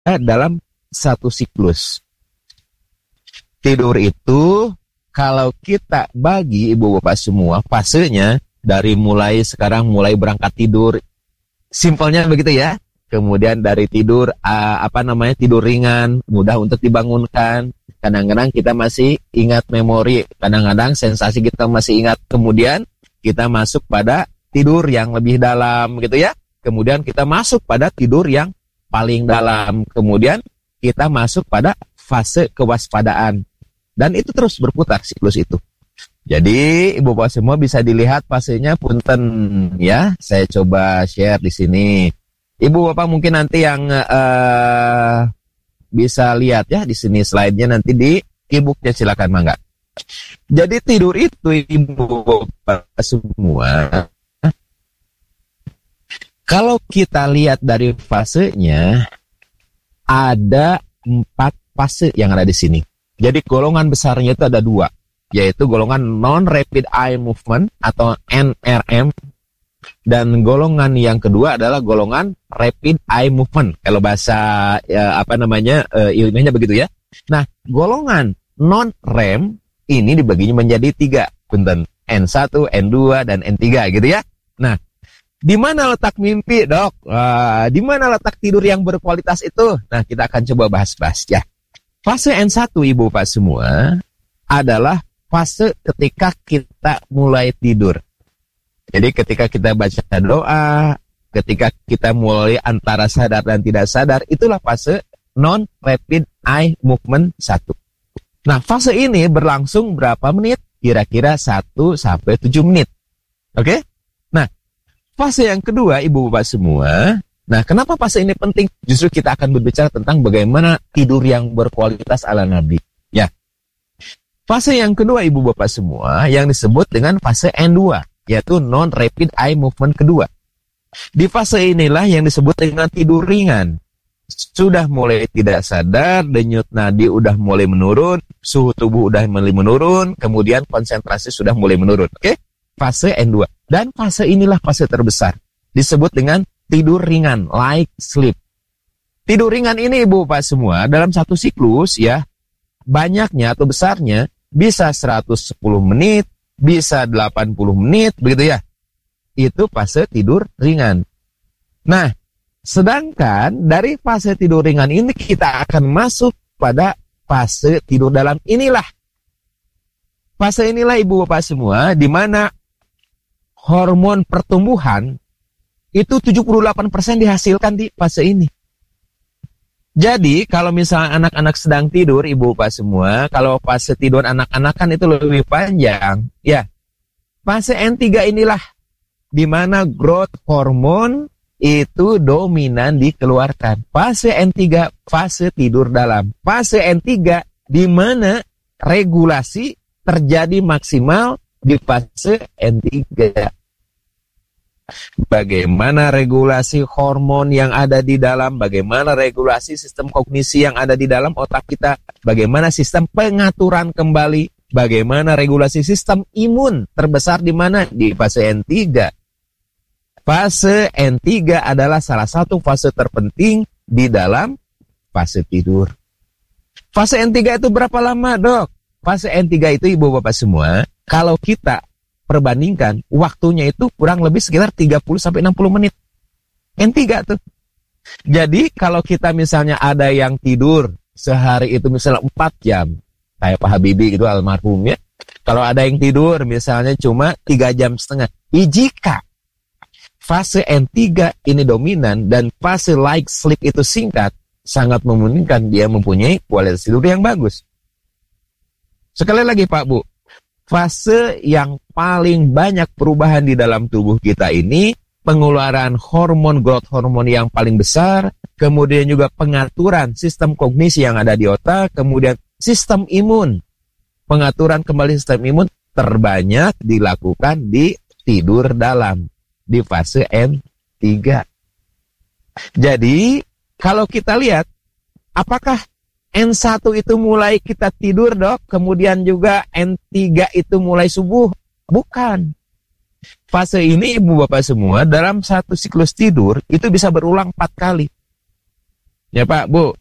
dalam satu siklus. Tidur itu kalau kita bagi ibu bapak semua fasenya dari mulai sekarang mulai berangkat tidur, simpelnya begitu ya. Kemudian dari tidur tidur ringan, mudah untuk dibangunkan. Kadang-kadang kita masih ingat memori, kadang-kadang sensasi kita masih ingat. Kemudian kita masuk pada tidur yang lebih dalam gitu ya. Kemudian kita masuk pada tidur yang paling dalam. Kemudian kita masuk pada fase kewaspadaan. Dan itu terus berputar siklus itu. Jadi ibu bapak semua bisa dilihat fasenya punten ya. Saya coba share di sini. Ibu bapak mungkin nanti yang bisa lihat ya di sini slide-nya nanti di e-booknya, silakan mangga. Jadi tidur itu ibu bapak semua, kalau kita lihat dari fasenya ada 4 fase yang ada di sini. Jadi golongan besarnya itu ada 2, yaitu golongan non-rapid eye movement atau NRM, dan golongan yang kedua adalah golongan rapid eye movement. Kalau bahasa ilmiahnya begitu ya. Nah, golongan non-REM ini dibaginya menjadi 3, punten, N1, N2 dan N3 gitu ya. Nah, di mana letak mimpi, Dok? Di mana letak tidur yang berkualitas itu? Nah, kita akan coba bahas-bahas ya. Fase N1 ibu bapak semua adalah fase ketika kita mulai tidur. Jadi ketika kita baca doa, ketika kita mulai antara sadar dan tidak sadar, itulah fase non-rapid eye movement 1. Nah, fase ini berlangsung berapa menit? Kira-kira 1 sampai 7 menit. Oke? Nah, fase yang kedua ibu bapak semua. Nah, kenapa fase ini penting? Justru kita akan berbicara tentang bagaimana tidur yang berkualitas ala Nabi. Ya. Fase yang kedua ibu bapak semua yang disebut dengan fase N2, yaitu non-rapid eye movement kedua. Di fase inilah yang disebut dengan tidur ringan. Sudah mulai tidak sadar, denyut nadi udah mulai menurun, suhu tubuh udah mulai menurun, kemudian konsentrasi sudah mulai menurun. Oke? Fase N2. Dan fase inilah fase terbesar. Disebut dengan tidur ringan, light sleep. Tidur ringan ini ibu bapak semua dalam satu siklus ya, banyaknya atau besarnya bisa 110 menit, bisa 80 menit, begitu ya. Itu fase tidur ringan. Nah, sedangkan dari fase tidur ringan ini kita akan masuk pada fase tidur dalam inilah. Fase inilah ibu bapak semua di mana hormon pertumbuhan itu 78% dihasilkan di fase ini. Jadi kalau misalnya anak-anak sedang tidur, ibu bapak semua, kalau fase tidur anak-anak kan itu lebih panjang. Ya, fase N3 inilah di mana growth hormone itu dominan dikeluarkan. Fase N3, fase tidur dalam. Fase N3 di mana regulasi terjadi maksimal di fase N3. Bagaimana regulasi hormon yang ada di dalam, bagaimana regulasi sistem kognisi yang ada di dalam otak kita, bagaimana sistem pengaturan kembali, bagaimana regulasi sistem imun terbesar di mana? Di fase N3. Fase N3 adalah salah satu fase terpenting di dalam fase tidur. Fase N3 itu berapa lama, Dok? Fase N3 itu ibu bapak semua, kalau kita perbandingkan, waktunya itu kurang lebih sekitar 30-60 menit. N3 tuh. Jadi kalau kita misalnya ada yang tidur sehari itu misalnya 4 jam, kayak Pak Habibie gitu almarhum ya. Kalau ada yang tidur misalnya cuma 3 jam setengah. Jika fase N3 ini dominan dan fase light sleep itu singkat, sangat memungkinkan dia mempunyai kualitas tidur yang bagus. Sekali lagi Pak Bu, fase yang paling banyak perubahan di dalam tubuh kita ini, pengeluaran hormon growth hormon yang paling besar, kemudian juga pengaturan sistem kognisi yang ada di otak, kemudian sistem imun. Pengaturan kembali sistem imun terbanyak dilakukan di tidur dalam, di fase N3. Jadi, kalau kita lihat, apakah N1 itu mulai kita tidur, Dok, kemudian juga N3 itu mulai subuh? Bukan. Fase ini ibu bapak semua dalam satu siklus tidur itu bisa berulang 4 kali. Ya Pak, Bu,